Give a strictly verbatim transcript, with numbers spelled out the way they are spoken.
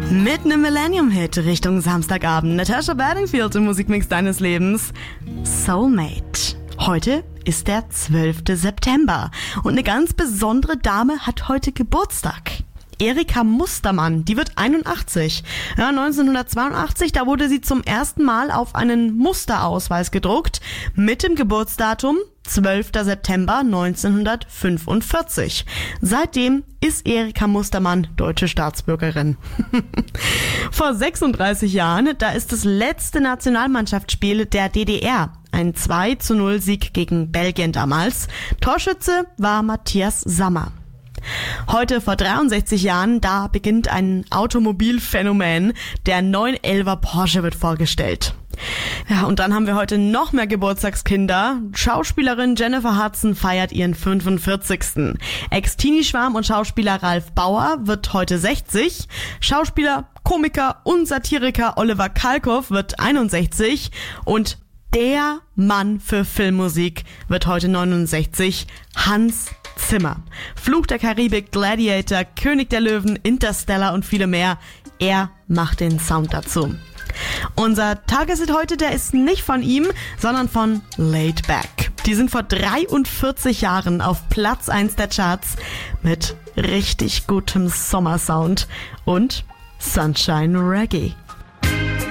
Mit einem Millennium-Hit Richtung Samstagabend. Natasha Bedingfield im Musikmix deines Lebens. Soulmate. Heute ist der zwölfte September und eine ganz besondere Dame hat heute Geburtstag. Erika Mustermann, die wird einundachtzig. Ja, neunzehnhundertzweiundachtzig, da wurde sie zum ersten Mal auf einen Musterausweis gedruckt mit dem Geburtsdatum zwölfter September neunzehnhundertfünfundvierzig. Seitdem ist Erika Mustermann deutsche Staatsbürgerin. Vor sechsunddreißig Jahren, da ist das letzte Nationalmannschaftsspiel der D D R. Ein zwei zu null Sieg gegen Belgien damals. Torschütze war Matthias Sammer. Heute vor dreiundsechzig Jahren, da beginnt ein Automobilphänomen. Der neun elfer Porsche wird vorgestellt. Ja, und dann haben wir heute noch mehr Geburtstagskinder. Schauspielerin Jennifer Hudson feiert ihren fünfundvierzigsten Ex-Teenie-Schwarm und Schauspieler Ralf Bauer wird heute sechzig. Schauspieler, Komiker und Satiriker Oliver Kalkow wird einundsechzig. Und der Mann für Filmmusik wird heute neunundsechzig, Hans Zimmer. Fluch der Karibik, Gladiator, König der Löwen, Interstellar und viele mehr. Er macht den Sound dazu. Unser Tageshit heute, der ist nicht von ihm, sondern von Laid Back. Die sind vor dreiundvierzig Jahren auf Platz eins der Charts mit richtig gutem Sommersound und Sunshine Reggae.